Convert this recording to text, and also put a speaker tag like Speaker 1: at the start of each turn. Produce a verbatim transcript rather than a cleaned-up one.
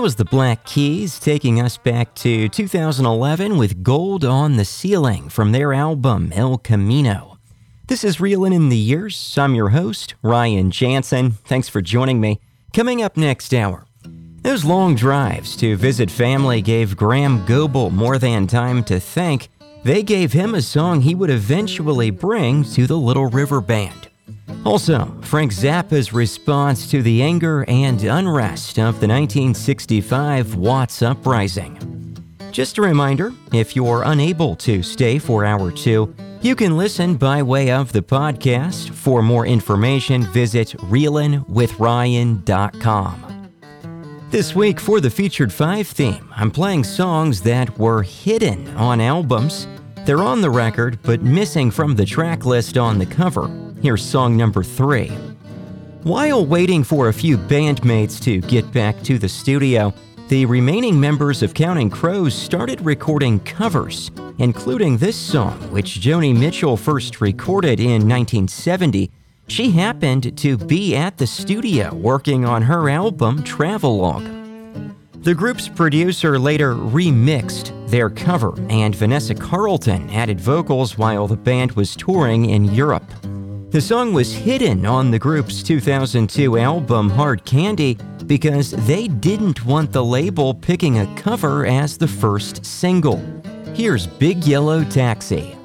Speaker 1: was the Black Keys taking us back to two thousand eleven with Gold on the Ceiling from their album El Camino. This is Reelin' in the Years. I'm your host, Ryan Jansen. Thanks for joining me. Coming up next hour, those long drives to visit family gave Graham Goebel more than time to think. They gave him a song he would eventually bring to the Little River Band. Also, Frank Zappa's response to the anger and unrest of the nineteen sixty-five Watts Uprising. Just a reminder, if you're unable to stay for hour two, you can listen by way of the podcast. For more information, visit reelin with ryan dot com. This week, for the Featured Five theme, I'm playing songs that were hidden on albums. They're on the record, but missing from the track list on the cover. Here's song number three. While waiting for a few bandmates to get back to the studio, the remaining members of Counting Crows started recording covers, including this song, which Joni Mitchell first recorded in nineteen seventy. She happened to be at the studio working on her album Travelogue. The group's producer later remixed their cover, and Vanessa Carlton added vocals while the band was touring in Europe. The song was hidden on the group's two thousand two album Hard Candy because they didn't want the label picking a cover as the first single. Here's Big Yellow Taxi.